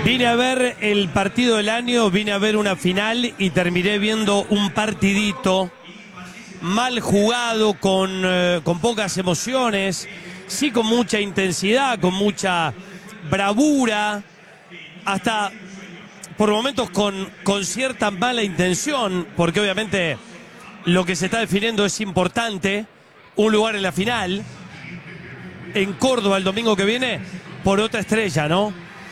Vine a ver el partido del año, vine a ver una final y terminé viendo un partidito mal jugado, con pocas emociones, sí con mucha intensidad, con mucha bravura, hasta por momentos con cierta mala intención, porque obviamente lo que se está definiendo es importante, un lugar en la final, en Córdoba el domingo que viene, por otra estrella, ¿no?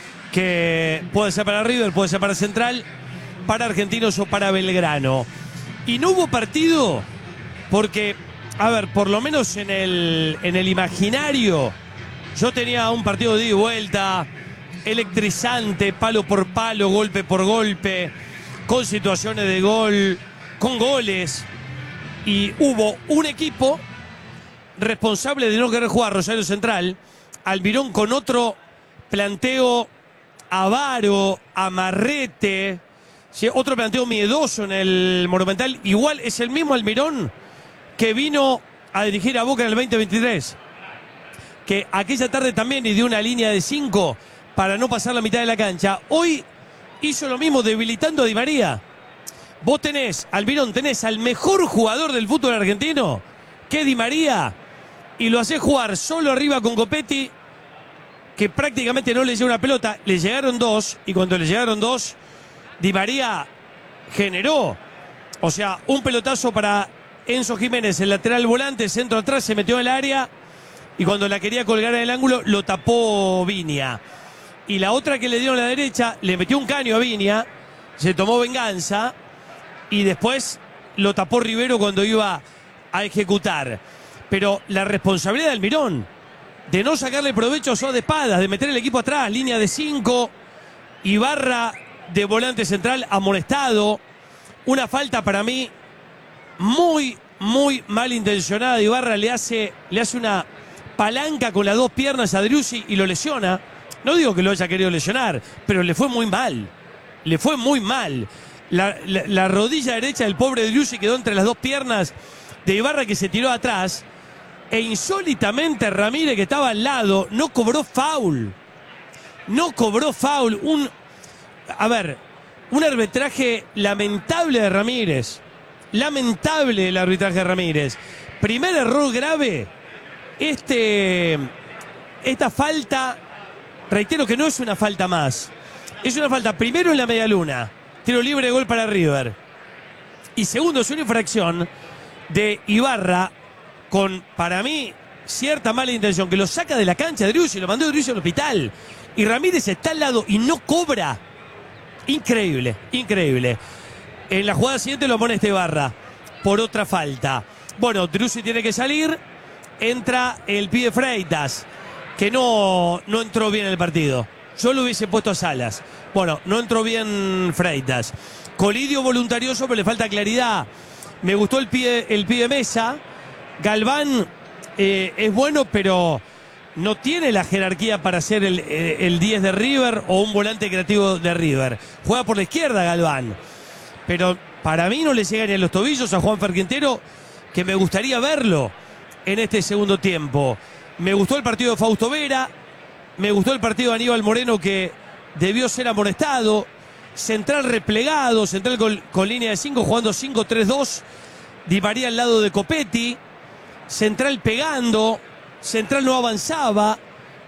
Que puede ser para River, puede ser para Central, para Argentinos o para Belgrano. Y no hubo partido porque, a ver, por lo menos en el imaginario, yo tenía un partido de ida y vuelta, electrizante, palo por palo, golpe por golpe, con situaciones de gol, con goles. Y hubo un equipo responsable de no querer jugar, Rosario Central, Almirón, con otro planteo avaro, amarrete, ¿sí? Otro planteo miedoso en el Monumental. Igual es el mismo Almirón que vino a dirigir a Boca en el 2023, que aquella tarde también dio una línea de 5 para no pasar la mitad de la cancha. Hoy hizo lo mismo, debilitando a Di María. Vos tenés, Almirón, tenés al mejor jugador del fútbol argentino, que es Di María, y lo hacés jugar solo arriba con Copetti, que prácticamente no le llega una pelota. Le llegaron dos, y cuando le llegaron dos, Di María generó, o sea, un pelotazo para Enzo Jiménez, el lateral volante, centro atrás, se metió en el área, y cuando la quería colgar en el ángulo, lo tapó Viña. Y la otra que le dieron a la derecha, le metió un caño a Viña, se tomó venganza, y después lo tapó Rivero cuando iba a ejecutar. Pero la responsabilidad de Almirón, de no sacarle provecho a Soa de Espadas, de meter el equipo atrás, línea de 5, Ibarra de volante central amonestado, una falta para mí muy malintencionada. Ibarra le hace una palanca con las dos piernas a Driussi y lo lesiona. No digo que lo haya querido lesionar, pero le fue muy mal. Le fue muy mal. La rodilla derecha del pobre Driussi quedó entre las dos piernas de Ibarra, que se tiró atrás. E insólitamente Ramírez, que estaba al lado, no cobró foul. No cobró foul. Un arbitraje lamentable de Ramírez. Lamentable el arbitraje de Ramírez. Primer error grave. Esta falta, reitero que no es una falta más. Es una falta primero en la media luna. Tiro libre de gol para River. Y segundo, es una infracción de Ibarra con, para mí, cierta mala intención, que lo saca de la cancha de Driussi, lo mandó Driussi al hospital. Y Ramírez está al lado y no cobra. Increíble, increíble. En la jugada siguiente lo amonesta Ibarra por otra falta. Bueno, Driussi tiene que salir. Entra el pibe Freitas, que no entró bien en el partido. Yo lo hubiese puesto a Salas. Bueno, no entró bien Freitas. Colidio voluntarioso, pero le falta claridad. Me gustó el pibe Mesa. Galván es bueno, pero no tiene la jerarquía para ser el 10 de River o un volante creativo de River. Juega por la izquierda Galván, pero para mí no le llega ni a los tobillos a Juan Quintero, que me gustaría verlo en este segundo tiempo. Me gustó el partido de Fausto Vera, me gustó el partido de Aníbal Moreno, que debió ser amonestado. Central replegado, Central con línea de 5, jugando 5-3-2. Di María al lado de Copetti. Central pegando, Central no avanzaba,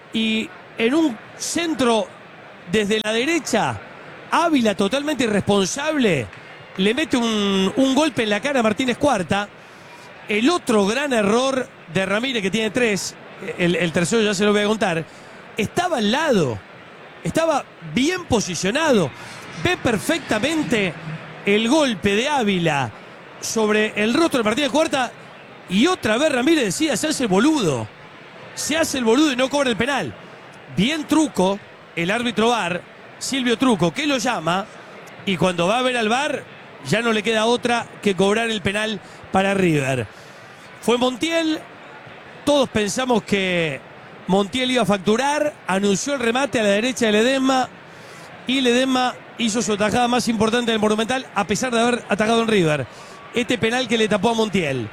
y en un centro desde la derecha, Ávila, totalmente irresponsable, le mete un golpe en la cara a Martínez Cuarta. El otro gran error de Ramírez, que tiene 3, el tercero ya se lo voy a contar, estaba al lado, estaba bien posicionado, ve perfectamente el golpe de Ávila sobre el rostro de Martínez Cuarta. Y otra vez Ramírez decía, se hace el boludo. Se hace el boludo y no cobra el penal. Bien Truco, el árbitro VAR, Silvio Truco, que lo llama, y cuando va a ver al VAR, ya no le queda otra que cobrar el penal para River. Fue Montiel, todos pensamos que Montiel iba a facturar, anunció el remate a la derecha de Ledesma, y Ledesma hizo su atajada más importante del Monumental, a pesar de haber atajado en River. Este penal que le tapó a Montiel.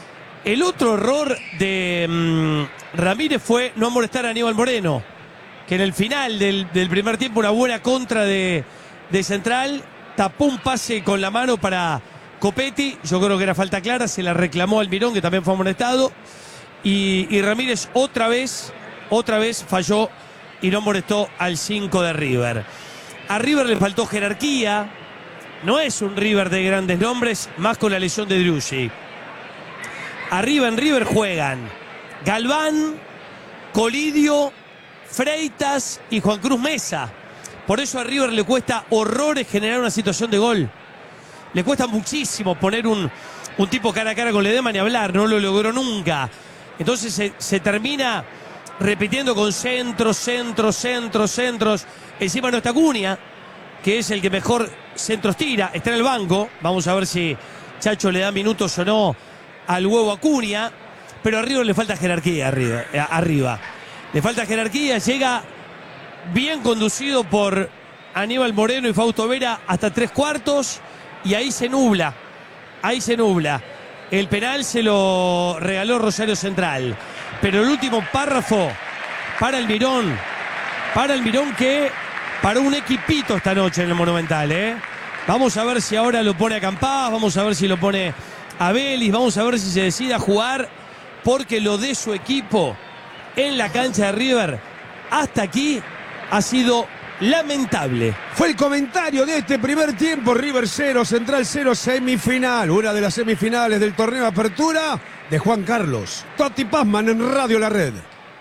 El otro error de Ramírez fue no molestar a Aníbal Moreno, que en el final del primer tiempo una buena contra de Central, tapó un pase con la mano para Copetti, yo creo que era falta clara, se la reclamó Almirón, que también fue amonestado, y Ramírez otra vez falló y no molestó al 5 de River. A River le faltó jerarquía, no es un River de grandes nombres, más con la lesión de Driussi. Arriba en River juegan Galván, Colidio, Freitas y Juan Cruz Mesa. Por eso a River le cuesta horrores generar una situación de gol. Le cuesta muchísimo poner un tipo cara a cara con Ledesma, ni hablar, no lo logró nunca. Entonces se termina repitiendo con centros. Encima no está Acuña, que es el que mejor centros tira, está en el banco. Vamos a ver si Chacho le da minutos o no al huevo Acuña. Pero a River le falta jerarquía arriba. Le falta jerarquía, llega bien conducido por Aníbal Moreno y Fausto Vera hasta 3/4 y ahí se nubla. El penal se lo regaló Rosario Central. Pero el último párrafo para Almirón que paró un equipito esta noche en el Monumental. Vamos a ver si ahora lo pone a Campás, vamos a ver si lo pone a Vélez, vamos a ver si se decide a jugar, porque lo de su equipo en la cancha de River hasta aquí ha sido lamentable. Fue el comentario de este primer tiempo. River 0, Central 0, semifinal. Una de las semifinales del torneo de apertura de Juan Carlos Totti Pazman en Radio La Red.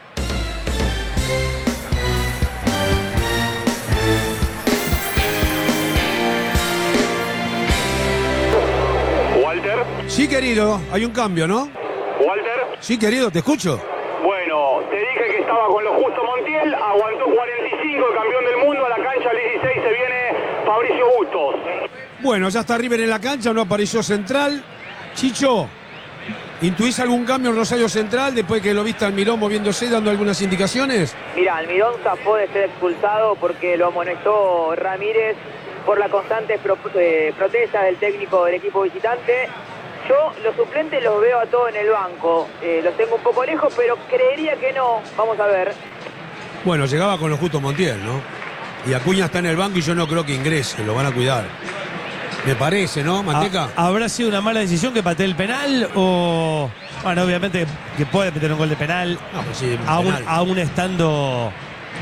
Walter. Sí, querido, hay un cambio, ¿no? Walter. Sí, querido, te escucho. Bueno, te dije que estaba con lo justo Montiel, aguantó 45, el campeón del mundo, a la cancha al 16 se viene Fabricio Bustos. Bueno, ya está River en la cancha, no apareció Central. Chicho, ¿intuís algún cambio en Rosario Central después que lo viste a Almirón moviéndose, dando algunas indicaciones? Mira, Almirón zafó de ser expulsado porque lo amonestó Ramírez por la constante protesta del técnico del equipo visitante. Yo los suplentes los veo a todos en el banco, los tengo un poco lejos, pero creería que no, vamos a ver. Bueno, llegaba con lo justo Montiel, ¿no? Y Acuña está en el banco y yo no creo que ingrese, lo van a cuidar. Me parece, ¿no, Manteca? ¿Habrá sido una mala decisión que patee el penal o...? Bueno, obviamente que puede meter un gol de penal, No, pues sí, aún estando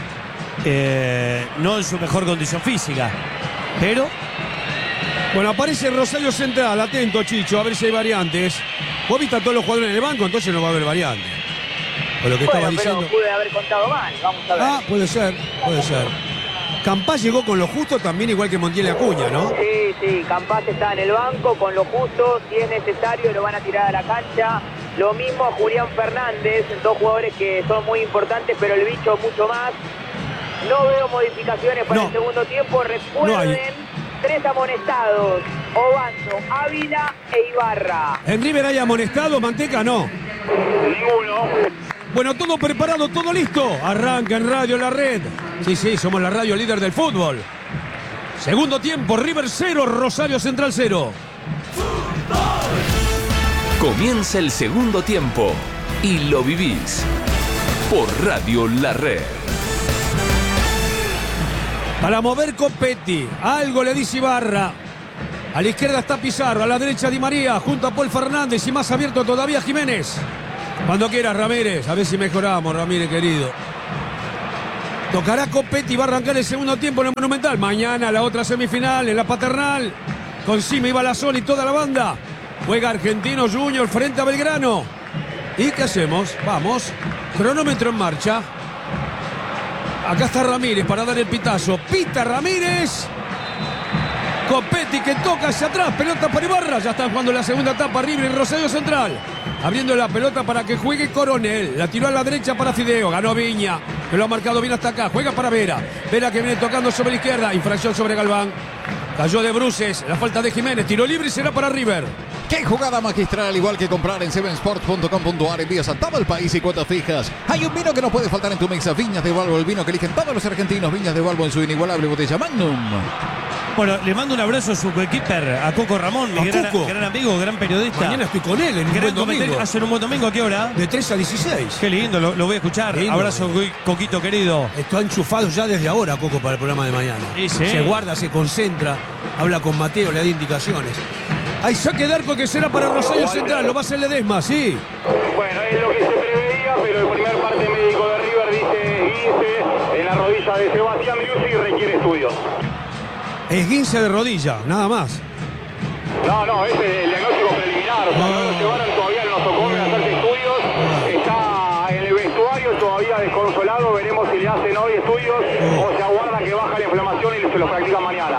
no en su mejor condición física, pero... Bueno, aparece Rosario Central, atento Chicho, a ver si hay variantes. Vos viste a todos los jugadores en el banco, entonces no va a haber variantes. Por lo que estaba diciendo. Pero pude haber contado mal, vamos a ver. Ah, puede ser. Campás llegó con lo justo también, igual que Montiel y Acuña, ¿no? Sí, Campás está en el banco con lo justo, si es necesario lo van a tirar a la cancha. Lo mismo a Julián Fernández, dos jugadores que son muy importantes, pero el bicho mucho más. No veo modificaciones para el segundo tiempo, recuerden. 3 amonestados, Obando, Ávila e Ibarra. ¿En River hay amonestado, Manteca? No. Ninguno. Bueno, todo preparado, todo listo. Arranca en Radio La Red. Sí, somos la radio líder del fútbol. Segundo tiempo, River 0, Rosario Central 0. Comienza el segundo tiempo y lo vivís por Radio La Red. Para mover Copetti, algo le dice Ibarra. A la izquierda está Pizarro, a la derecha Di María, junto a Paul Fernández y más abierto todavía Jiménez. Cuando quieras, Ramírez, a ver si mejoramos, Ramírez querido. Tocará Copetti, va a arrancar el segundo tiempo en el Monumental. Mañana la otra semifinal en la Paternal. Con Sima y Balazón y toda la banda. Juega Argentino Junior frente a Belgrano. ¿Y qué hacemos? Vamos, cronómetro en marcha. Acá está Ramírez para dar el pitazo. Pita Ramírez. Copetti que toca hacia atrás. Pelota para Ibarra. Ya están jugando la segunda etapa. River y Rosario Central. Abriendo la pelota para que juegue Coronel. La tiró a la derecha para Fideo. Ganó Viña, que lo ha marcado bien hasta acá. Juega para Vera. Vera que viene tocando sobre la izquierda. Infracción sobre Galván. Cayó de bruces. La falta de Jiménez. Tiro libre y será para River. ¡Qué jugada magistral! Igual que comprar en sevensport.com.ar, envías a todo el país y cuotas fijas. Hay un vino que no puede faltar en tu mesa. Viñas de Balbo, el vino que eligen todos los argentinos. Viñas de Balbo en su inigualable botella Magnum. Bueno, le mando un abrazo a su coequiper, a Coco Ramón, mi gran amigo, gran periodista. Mañana estoy con él en un buen domingo. ¿Hacen un buen domingo? ¿A qué hora? De 3 a 16. Qué lindo, lo voy a escuchar. Lindo, abrazo, Coquito querido. Está enchufado ya desde ahora, Coco, para el programa de mañana. Sí. Se guarda, se concentra, habla con Mateo, le da indicaciones. Hay saque de arco que será para Rosario Central, lo va a hacer Ledesma, sí. Bueno, es lo que se preveía, pero el primer parte médico de River dice 15 en la rodilla de Sebastián Driussi y requiere estudios. Esguince de rodilla, nada más. No, ese es el diagnóstico preliminar. O sea, no lo llevaron todavía al nosocomio a hacerse estudios. Está en el vestuario todavía desconsolado. Veremos si le hacen hoy estudios o se aguarda que baja la inflamación y se lo practican mañana.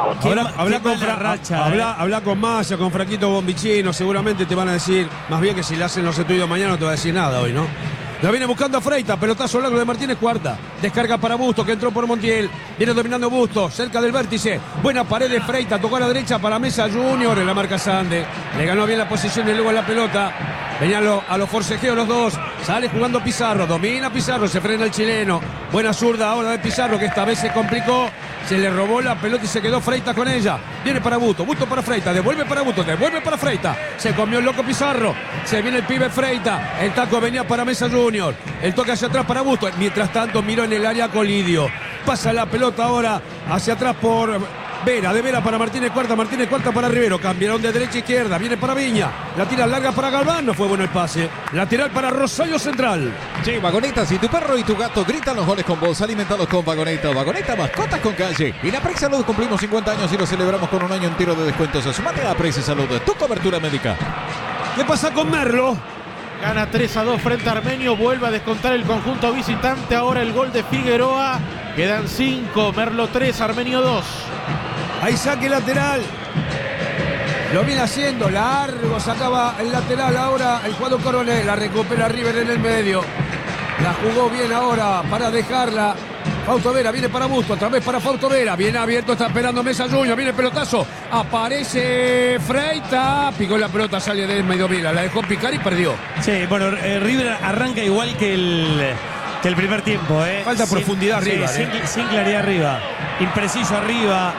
Habla con Massa, con Franquito Bombicino. Seguramente te van a decir, más bien que si le hacen los estudios mañana no te va a decir nada hoy, ¿no? La viene buscando a Freitas, pelotazo largo de Martínez Cuarta. Descarga para Busto, que entró por Montiel. Viene dominando Busto, cerca del vértice. Buena pared de Freitas, tocó a la derecha para Mesa Junior. En la marca Sande. Le ganó bien la posición y luego la pelota. Venían a los forcejeos los dos. Sale jugando Pizarro, domina Pizarro, se frena el chileno. Buena zurda ahora de Pizarro, que esta vez se complicó. Se le robó la pelota y se quedó Freitas con ella. Viene para Busto, Busto para Freitas, devuelve para Busto, devuelve para Freitas. Se comió el loco Pizarro. Se viene el pibe Freitas. El taco venía para Mesa Junior. El toque hacia atrás para Busto. Mientras tanto miró en el área Colidio. Pasa la pelota ahora hacia atrás por Vera. De Vera para Martínez Cuarta para Rivero. Cambiaron de derecha a izquierda. Viene para Viña. La tira larga para Galván. No fue bueno el pase. Lateral para Rosario Central. Sí, Vagoneta, si tu perro y tu gato gritan los goles con vos, alimentalos con Vagoneta. Vagoneta, mascotas con calle. Y en Aprec Salud cumplimos 50 años y lo celebramos con un año entero de descuentos. Sumate a Aprec Salud, tu cobertura médica. ¿Qué pasa con Merlo? Gana 3-2 frente a Armenio. Vuelve a descontar el conjunto visitante. Ahora el gol de Figueroa. Quedan 5. Merlo 3, Armenio 2. Ahí saque lateral. Lo viene haciendo. Largo. Sacaba el lateral ahora el jugador Coronel. La recupera River en el medio. La jugó bien ahora para dejarla. Fausto Vera viene para Busto, otra vez para Fausto Vera. Viene abierto, está esperando Mesa Junior. Viene el pelotazo. Aparece Freitas. Picó la pelota, sale de medio Vila. La dejó picar y perdió. Sí, bueno, River arranca igual que el primer tiempo. Falta profundidad arriba. Sin claridad arriba. Impreciso arriba.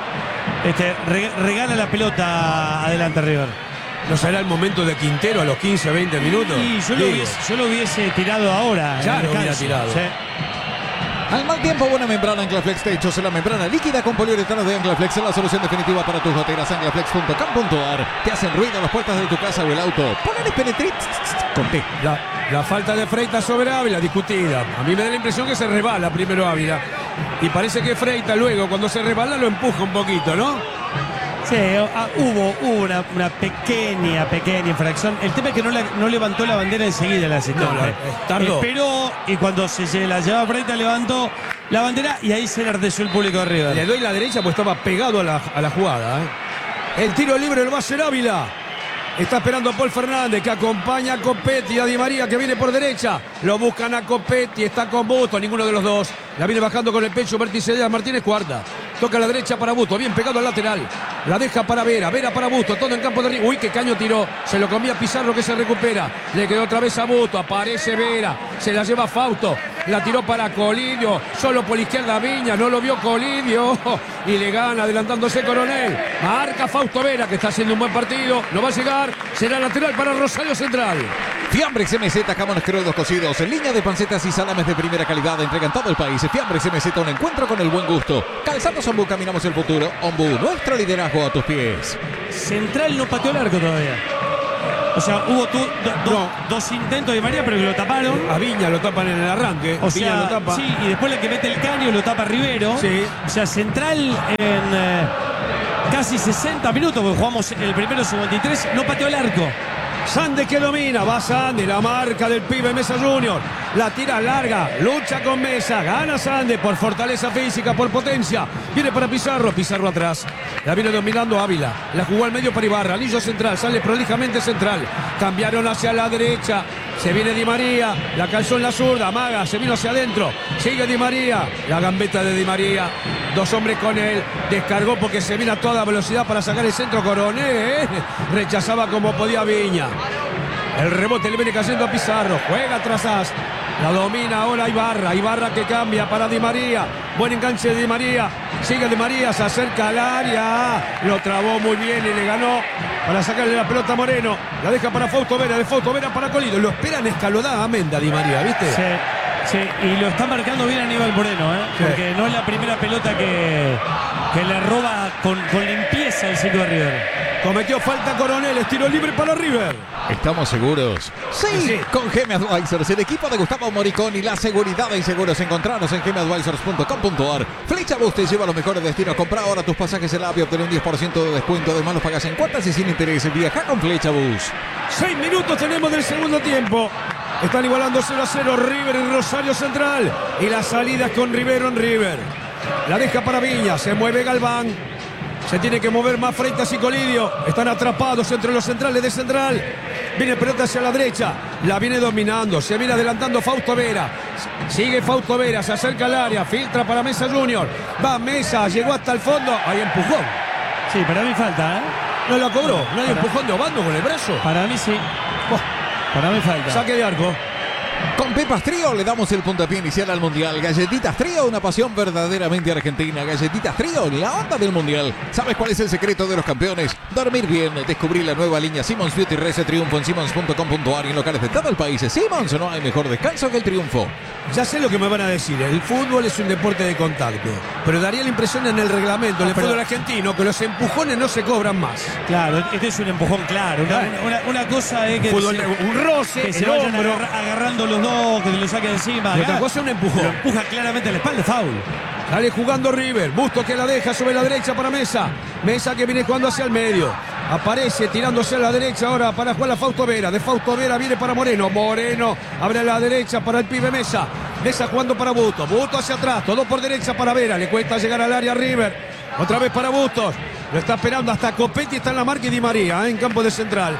Regala la pelota adelante River. ¿No será el momento de Quintero a los 15, 20 minutos? Sí, yo lo hubiese tirado ahora. Ya lo hubiera tirado. Sí. Al mal tiempo, buena membrana Anclaflex Techos. La membrana líquida con poliuretano de Anclaflex es la solución definitiva para tus goteras. Anclaflex.com.ar. Te hacen ruido a las puertas de tu casa o el auto. Ponele Penetrit con T. La falta de Freitas sobre Ávila, discutida. A mí me da la impresión que se resbala primero Ávila. Y parece que Freitas luego, cuando se resbala, lo empuja un poquito, ¿no? Sí, hubo una pequeña infracción. El tema es que no levantó la bandera enseguida el asistente. Tardó. Esperó y cuando se la llevaba Freitas levantó la bandera y ahí se enardeció el público de River. Le doy la derecha pues estaba pegado a la jugada. El tiro libre lo va a hacer Ávila. Está esperando a Paul Fernández, que acompaña a Copetti, a Di María, que viene por derecha. Lo buscan a Copetti, está con Busto, ninguno de los dos. La viene bajando con el pecho, vértice de Martínez Cuarta. Toca a la derecha para Busto, bien pegado al lateral. La deja para Vera, Vera para Busto, todo en campo de River. Uy, qué caño tiró. Se lo comía Pizarro, que se recupera. Le quedó otra vez a Busto, aparece Vera. Se la lleva Fausto. La tiró para Colidio, solo por la izquierda Viña, no lo vio Colidio y le gana adelantándose Coronel. Marca Fausto Vera, que está haciendo un buen partido, no va a llegar, será lateral para Rosario Central. Fiambres MZ, jamones crudos cocidos, en línea de pancetas y salames de primera calidad, entregan todo el país. Fiambres MZ, un encuentro con el buen gusto. Calzados Ombú, caminamos el futuro. Ombú, nuestro liderazgo a tus pies. Central no pateó el arco todavía. O sea, hubo dos intentos de María, pero que lo taparon. A Viña lo tapan en el arranque. O Viña sea, lo tapa. sí, y después el que mete el caño lo tapa Rivero. Sí. O sea, Central en casi 60 minutos, porque jugamos el primero 53, no pateó el arco. Sande que domina, va Sande, la marca del pibe Mesa Junior. La tira larga, lucha con Mesa, gana Sande por fortaleza física, por potencia. Viene para Pizarro, Pizarro atrás. La viene dominando Ávila, la jugó al medio para Ibarra, anillo central, sale prolijamente Central. Cambiaron hacia la derecha, se viene Di María, la calzó en la zurda, Maga, se vino hacia adentro. Sigue Di María, la gambeta de Di María. Dos hombres con él, descargó porque se vino a toda velocidad para sacar el centro Coronel. Rechazaba como podía Viña. El rebote le viene cayendo a Pizarro, juega atrás. La domina ahora Ibarra. Ibarra que cambia para Di María. Buen enganche de Di María. Sigue Di María, se acerca al área. Lo trabó muy bien y le ganó para sacarle la pelota a Moreno. La deja para Fausto Vera. De Fausto Vera para Colidio. Lo esperan escalonadamente a Di María, ¿viste? Sí, y lo está marcando bien Aníbal Moreno, porque no es la primera pelota que le roba con limpieza el ciclo de River. Cometió falta Coronel, tiro libre para River. ¿Estamos seguros? Sí, con GM Advisors, el equipo de Gustavo Moriconi, la seguridad y seguros. Encontranos en gmadvisors.com.ar. Flecha Bus te lleva a los mejores destinos. Compra ahora tus pasajes en AVE, obtén un 10% de descuento. Además los pagas en cuotas y sin interés. Viaja con Flecha Bus. 6 minutos tenemos del segundo tiempo. Están igualando 0-0 River y Rosario Central. Y la salida es con Rivero en River. La deja para Viña, se mueve Galván. Se tiene que mover más Freitas y Colidio. Están atrapados entre los centrales de Central. Viene pelota hacia la derecha. La viene dominando. Se viene adelantando Fausto Vera. Sigue Fausto Vera. Se acerca al área. Filtra para Mesa Junior. Va Mesa. Llegó hasta el fondo. Hay empujón. Sí, para mí falta, ¿eh? No la cobró. No hay empujón de Obando con el brazo. Para mí sí. Para mí falta. Saque de arco. Con Pepas Trío le damos el puntapié inicial al Mundial. Galletitas Trío, una pasión verdaderamente argentina. Galletitas Trío, la onda del Mundial. ¿Sabes cuál es el secreto de los campeones? Dormir bien. Descubrí la nueva línea Simmons Beauty Rese Triunfo en simmons.com.ar y en locales de todo el país. Simmons, no hay mejor descanso que el triunfo. Ya sé lo que me van a decir. El fútbol es un deporte de contacto. Pero daría la impresión en el reglamento del fútbol argentino que los empujones no se cobran más. Claro, este es un empujón claro. Una cosa es que fútbol, un roce, que se vayan agarrando los dos, que lo saquen encima. Y otra cosa es un empujón. Lo empuja claramente a la espalda, foul. Sale jugando River. Busto que la deja sobre la derecha para Mesa. Mesa que viene jugando hacia el medio. Aparece tirándose a la derecha ahora para jugar a Fausto Vera. De Fausto Vera viene para Moreno. Moreno abre a la derecha para el pibe Mesa. Mesa jugando para Bustos. Bustos hacia atrás. Todo por derecha para Vera. Le cuesta llegar al área River. Otra vez para Bustos. Lo está esperando hasta Copetti. Está en la marca y Di María en campo de Central.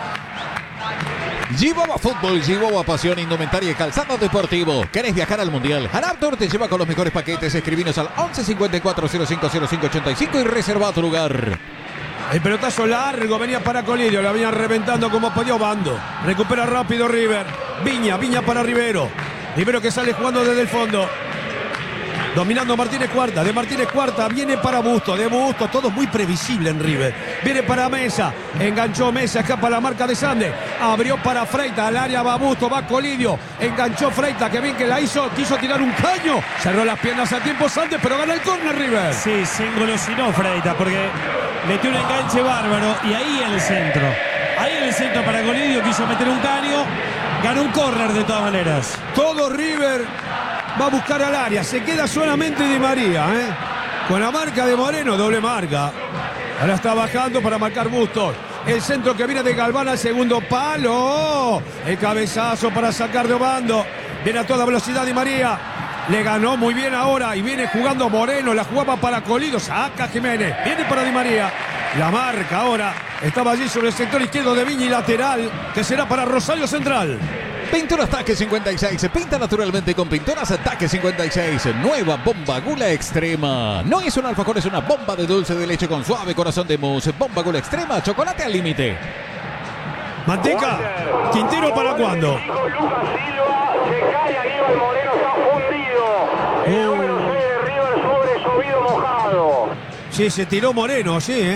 Gibova Fútbol, Gibova Pasión, Indumentaria y Calzado Deportivo. ¿Querés viajar al Mundial? Hanaptor te lleva con los mejores paquetes. Escribinos al 11 54 05 05 85 y reserva tu lugar. El pelotazo largo venía para Colidio. La venía reventando como podía Obando. Recupera rápido River. Viña para Rivero. Rivero que sale jugando desde el fondo. Dominando Martínez Cuarta. De Martínez Cuarta viene para Bustos. De Bustos, todo muy previsible en River. Viene para Mesa. Enganchó Mesa. Escapa la marca de Sande. Abrió para Freitas. Al área va Bustos. Va Colidio. Enganchó Freitas. Que bien que la hizo. Quiso tirar un caño. Cerró las piernas a tiempo Sande. Pero gana el córner River. Sí, se engolosinó Freitas. Porque metió un enganche bárbaro. Y ahí en el centro. Ahí en el centro para Colidio. Quiso meter un caño. Ganó un córner de todas maneras. Todo River va a buscar al área. Se queda solamente Di María, con la marca de Moreno, doble marca. Ahora está bajando para marcar Bustos. El centro que viene de Galván al segundo palo. El cabezazo para sacar de Obando. Viene a toda velocidad Di María. Le ganó muy bien ahora y viene jugando Moreno. La jugaba para Colidio. Saca Jiménez. Viene para Di María. La marca ahora. Estaba allí sobre el sector izquierdo de Viña y lateral. Que será para Rosario Central. Pinturas Taque 56. Se pinta naturalmente con Pinturas Taque 56. Nueva bomba Gula Extrema. No es un alfajor, es una bomba de dulce de leche con suave corazón de mousse. Bomba Gula Extrema, chocolate al límite. Manteca. Quintero para cuándo. Dijo Lucas Silva, se cae Aníbal Moreno, está fundido. El número 6 de River sobre llovido mojado. Sí, se tiró Moreno, sí,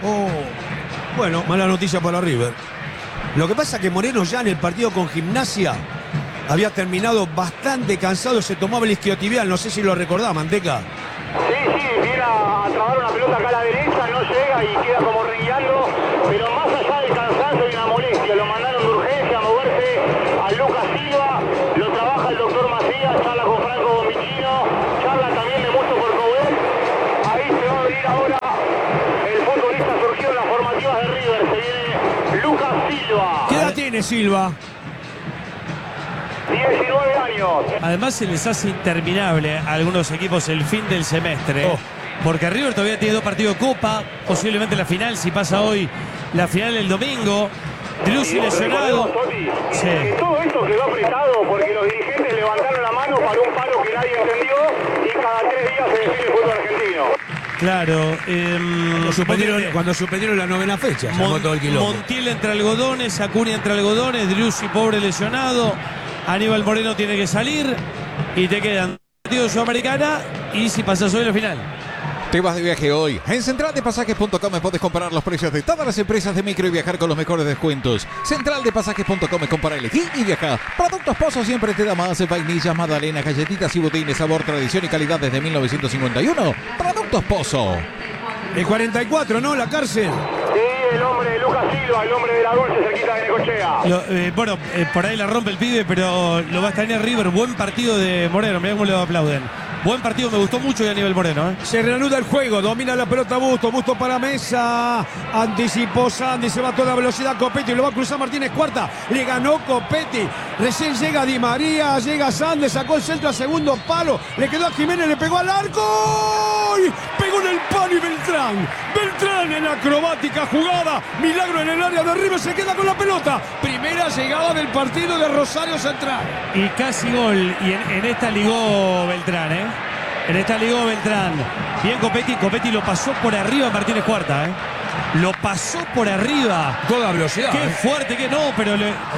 Bueno, mala noticia para River. Lo que pasa es que Moreno ya en el partido con Gimnasia había terminado bastante cansado, se tomaba el isquiotibial, no sé si lo recordaba, Manteca. Sí, viene a trabar una pelota acá a la derecha, no llega y queda como rengueando, pero más allá del cansancio y una molestia, lo mandaron de urgencia a moverse a Lucas Silva, lo trabaja el doctor Macías, charla con Franco Bombicino, charla también de Musto por Coubel. Ahí se va a venir ahora el futbolista surgido en las formativas de River, se viene Lucas Silva. ¿Qué edad tiene Silva? 19 años. Además se les hace interminable a algunos equipos el fin del semestre. Porque River todavía tiene 2 partidos de Copa, posiblemente la final, si pasa hoy, la final el domingo. Driussi lesionado. Sí. Todo esto quedó apretado porque los dirigentes levantaron la mano para un paro que nadie entendió y cada 3 días se define el fútbol argentino. Claro. Cuando suspendieron la 9ª fecha, todo el quilombo. Montiel entre algodones, Acuña entre algodones, Driussi pobre lesionado. Aníbal Moreno tiene que salir y te quedan partido de Sudamericana y si pasas hoy la final. Te vas de viaje hoy. En centraldepasajes.com puedes comparar los precios de todas las empresas de micro y viajar con los mejores descuentos. Centraldepasajes.com, compara, elegí y viaja. Productos Pozo siempre te da más. Vainillas, magdalenas, galletitas y budines, sabor, tradición y calidad desde 1951. Productos Pozo. El 44, ¿no? La cárcel. Sí, el hombre de Lucas Silva, el hombre de la Dulce, cerquita de Necochea. Por ahí la rompe el pibe, pero lo va a extrañar River. Buen partido de Moreno, mirá cómo le aplauden. Buen partido, me gustó mucho a nivel Moreno. Se reanuda el juego, domina la pelota Busto para Mesa. Anticipó Sandy, se va a toda velocidad Copetti, lo va a cruzar Martínez Cuarta. Le ganó Copetti. Recién llega Di María, llega Sandy, sacó el centro a segundo palo. Le quedó a Jiménez, le pegó al arco. ¡Y pegó en el palo y Beltrán! Beltrán en acrobática jugada. Milagro en el área de River, se queda con la pelota. Primera llegada del partido de Rosario Central. Y casi gol. Y en esta ligó Beltrán, En esta ligó Beltrán. Bien Copetti lo pasó por arriba Martínez Cuarta, Lo pasó por arriba. Toda velocidad. Qué fuerte que no, pero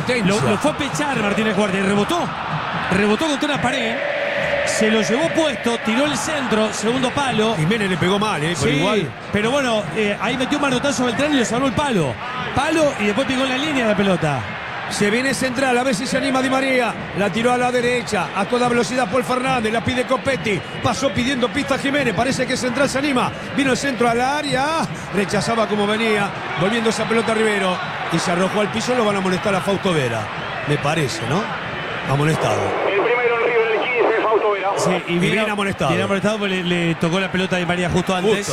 lo fue a pechar Martínez Cuarta y rebotó. Rebotó contra una pared. Se lo llevó puesto, tiró el centro, segundo palo. Jiménez le pegó mal, Sí, igual. pero bueno, ahí metió un manotazo Beltrán y le salvó el palo. Palo y después pegó en la línea la pelota. Se viene Central, a ver si se anima Di María. La tiró a la derecha, a toda velocidad Paul Fernández, la pide Copetti. Pasó pidiendo pista Jiménez, parece que Central se anima. Vino el centro al área, rechazaba como venía, volviendo esa pelota a Rivero. Y se arrojó al piso, lo van a amonestar a Fausto Vera. Me parece, ¿no? Amonestado. El primero en River, el 15, Fausto Vera. Sí, y bien amonestado. Bien amonestado porque le tocó la pelota a Di María justo antes.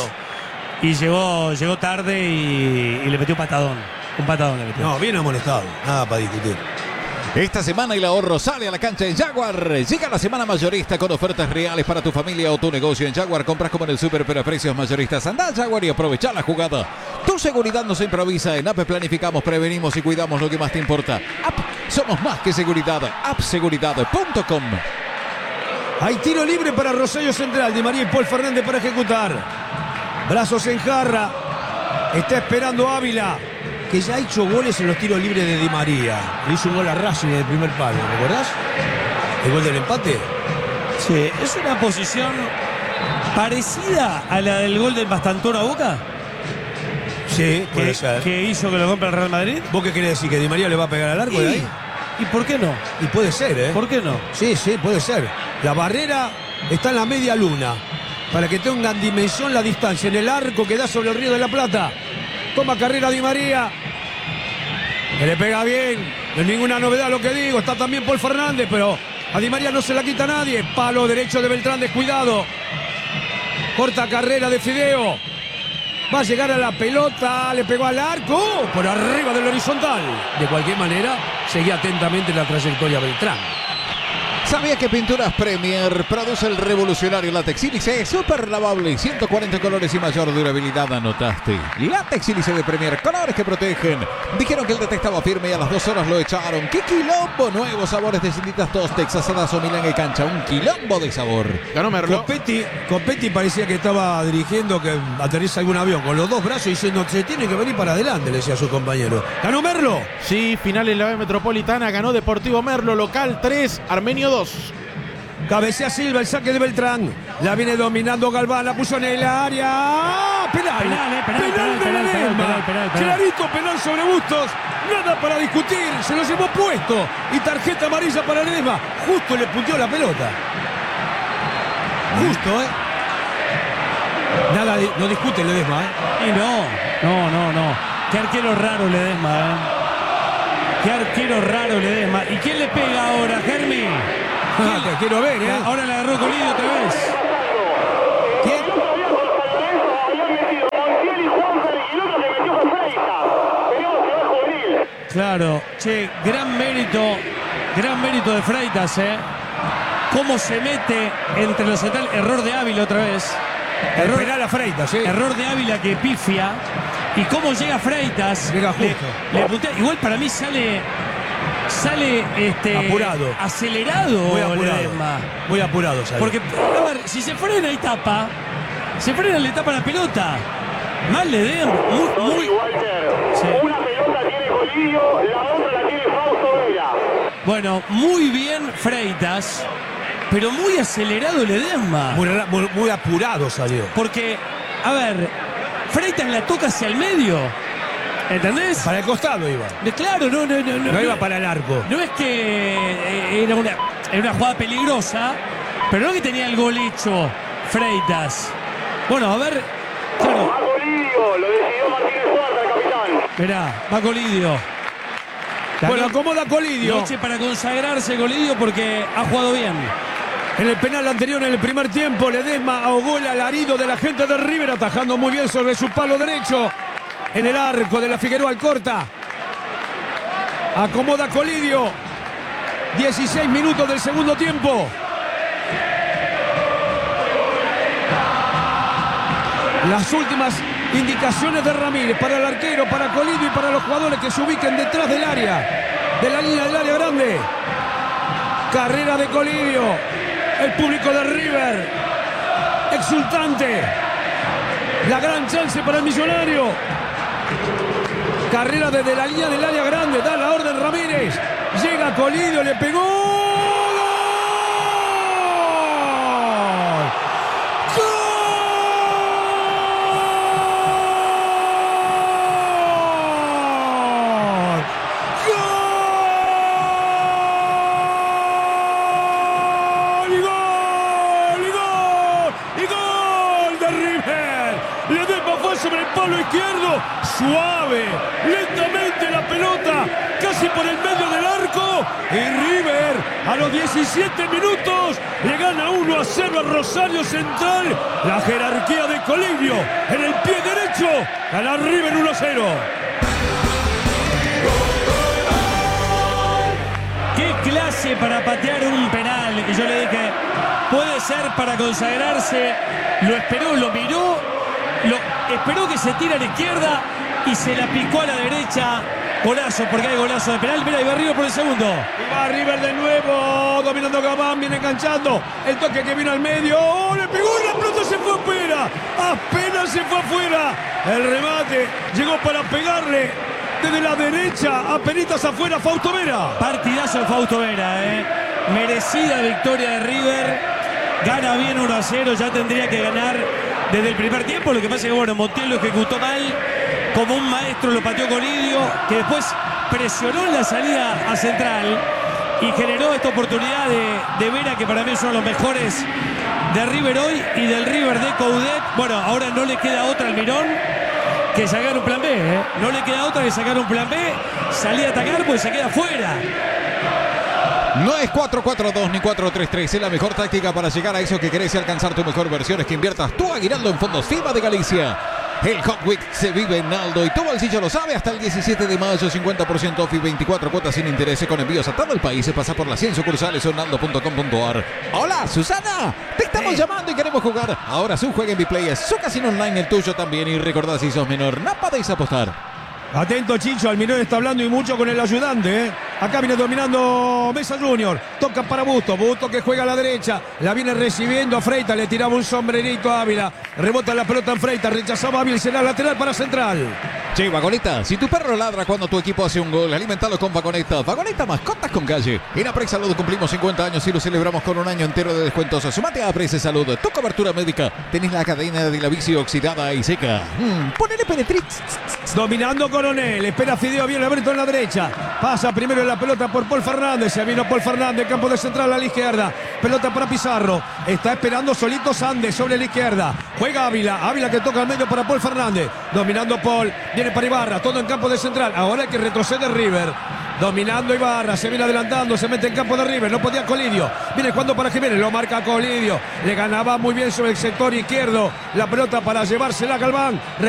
Y llegó tarde y le metió un patadón. Un patadón le metió. No, bien amonestado, nada para discutir. Esta semana el ahorro sale a la cancha en Jaguar. Llega la semana mayorista con ofertas reales para tu familia o tu negocio. En Jaguar compras como en el súper, pero a precios mayoristas. Anda a Jaguar y aprovecha la jugada. Tu seguridad no se improvisa. En AP planificamos, prevenimos y cuidamos lo que más te importa. App, somos más que seguridad. Appseguridad.com. Hay tiro libre para Rosario Central. Di María y Paul Fernández para ejecutar. Brazos en jarra. Está esperando Ávila, que ya ha hecho goles en los tiros libres de Di María. Le hizo un gol a Racing en el primer palo, ¿recordás? El gol del empate. Sí, es una posición parecida a la del gol del Bastantón a Boca. Sí, puede ser. Que hizo que lo compre el Real Madrid. ¿Vos qué querés decir? ¿Que Di María le va a pegar al arco de ahí? ¿Y por qué no? Y puede ser, ¿eh? ¿Por qué no? Sí, puede ser. La barrera está en la media luna, para que tengan dimensión la distancia. En el arco que da sobre el Río de la Plata. Toma carrera Di María. Que le pega bien. No es ninguna novedad lo que digo. Está también Paul Fernández, pero a Di María no se la quita nadie. Palo derecho de Beltrán, descuidado. Corta carrera de Fideo. Va a llegar a la pelota. Le pegó al arco. Por arriba del horizontal. De cualquier manera, seguía atentamente la trayectoria Beltrán. ¿Sabía que Pinturas Premier produce el revolucionario látex sílice super lavable, 140 colores y mayor durabilidad? Anotaste. Látex sílice de Premier, colores que protegen. Dijeron que el DT estaba firme y a las 2 horas lo echaron. ¡Qué quilombo! Nuevos sabores de Cinditas Tostex, asadas o Milán y cancha. Un quilombo de sabor. Ganó Merlo. Copetti parecía que estaba dirigiendo que aterriza algún avión con los dos brazos diciendo se tiene que venir para adelante, le decía a su compañero. ¿Ganó Merlo? Sí, final en la B Metropolitana. Ganó Deportivo Merlo, local 3, Armenio 2. Cabecea Silva, el saque de Beltrán. La viene dominando Galván, la puso en el área. Penal de clarito, penal sobre Bustos. Nada para discutir, se lo llevó puesto. Y tarjeta amarilla para Ledesma. Justo le punteó la pelota. Justo, Nada, no discute Ledesma, Y no. Qué arquero raro Ledesma, Qué arquero raro Ledesma. ¿Y quién le pega ahora, Germi? Te quiero ver, Ahora la agarró Colidio otra vez. ¿Quién? El otro día con San Lorenzo habían metido Montiel y Juanfer y el otro que metió fue Freitas. Periodo que va juvenil. Claro, che, gran mérito de Freitas, Cómo se mete entre los centrales. Error de Ávila otra vez. Penal a Freitas, Error de Ávila que pifia. Y cómo llega Freitas. Llega justo. Le puntea. Igual para mí sale apurado. Acelerado. Ledesma. Muy apurado sale. Porque, a ver, si se frena y tapa, le tapa la pelota. Mal Ledesma. Muy. Walter, Sí. una pelota tiene Colidio, la otra la tiene Fausto Vera. Bueno, muy bien Freitas, pero muy acelerado Ledesma. Muy apurado salió. Porque, a ver, Freitas la toca hacia el medio. ¿Entendés? Para el costado iba. Claro, No iba para el arco. No es que era una jugada peligrosa, pero no que tenía el gol hecho Freitas. Bueno, a ver. Claro. Va Colidio, lo decidió Martínez Huerta, el capitán. Mirá, va Colidio. Bueno, acomoda Colidio. Noche para consagrarse Colidio porque ha jugado bien. En el penal anterior, en el primer tiempo, Ledesma ahogó el alarido de la gente de River, atajando muy bien sobre su palo derecho. En el arco de la Figueroa Alcorta. Acomoda Colidio. 16 minutos del segundo tiempo. Las últimas indicaciones de Ramírez para el arquero, para Colidio y para los jugadores que se ubiquen detrás del área, de la línea del área grande. Carrera de Colidio. El público de River exultante. La gran chance para el millonario. Carrera desde la línea del área grande. Da la orden Ramírez. Llega Colidio, le pegó. Sobre el palo izquierdo, suave, lentamente la pelota, casi por el medio del arco, y River a los 17 minutos le gana 1-0 a Rosario Central. La jerarquía de Colidio en el pie derecho, gana River 1-0. Qué clase para patear un penal. Y yo le dije, puede ser para consagrarse. Lo esperó, lo miró. Esperó que se tire a la izquierda y se la picó a la derecha. Golazo, porque hay golazo de penal. Mira, y va River por el segundo. Y va River de nuevo, dominando Gabán, viene enganchando. El toque que vino al medio. ¡Oh, le pegó! La pelota se fue afuera. Apenas se fue afuera. El remate llegó para pegarle desde la derecha. Apenitas afuera, Fausto Vera. Partidazo de Fausto Vera, Merecida victoria de River. Gana bien 1-0. Ya tendría que ganar desde el primer tiempo. Lo que pasa es que, bueno, Montiel lo ejecutó mal. Como un maestro lo pateó Colidio, que después presionó en la salida a Central y generó esta oportunidad de Vera, que para mí es uno de los mejores de River hoy y del River de Coudet. Bueno, ahora no le queda otra al Mirón que sacar un plan B, No le queda otra que sacar un plan B, salir a atacar porque se queda fuera. No es 4-4-2 ni 4-3-3. Es la mejor táctica para llegar a eso que querés y alcanzar tu mejor versión. Es que inviertas tu aguinaldo en Fondos FIBA de Galicia. El Hot Week se vive en Aldo y tu bolsillo lo sabe. Hasta el 17 de mayo, 50% off y 24 cuotas sin interés con envíos a todo el país. Se pasa por las 100 sucursales o en aldo.com.ar. Hola, Susana. Te estamos llamando y queremos jugar. Ahora su juega en Biplay es su casino online, el tuyo también. Y recordad, si sos menor, no podéis apostar. Atento Chicho, Almirón está hablando y mucho con el ayudante. Acá viene dominando Mesa Junior. Toca para Busto. Busto que juega a la derecha. La viene recibiendo a Freitas. Le tiraba un sombrerito a Ávila. Rebota la pelota en Freitas. Rechazaba a Ávila. Será lateral para Central. Che, Vagoneta, si tu perro ladra cuando tu equipo hace un gol, alimentalo con Vagoneta. Vagoneta, mascotas con calle. En Aprex Salud cumplimos 50 años y lo celebramos con un año entero de descuentos. Sumate a Aprex Salud. Tu cobertura médica. Tenés la cadena de la bici oxidada y seca. Ponele Penetrix. Dominando Coronel. Espera Fideo. Viene Alberto en la derecha. Pasa primero la pelota por Paul Fernández. Se vino Paul Fernández. Campo de Central a la izquierda. Pelota para Pizarro. Está esperando solito Sandes sobre la izquierda. Juega Ávila. Ávila que toca al medio para Paul Fernández. Dominando Paul. Viene para Ibarra. Todo en campo de Central. Ahora hay que retroceder River. Dominando Ibarra. Se viene adelantando. Se mete en campo de River. No podía Colidio. Viene jugando para Jiménez. Lo marca Colidio. Le ganaba muy bien sobre el sector izquierdo. La pelota para llevársela a Galván.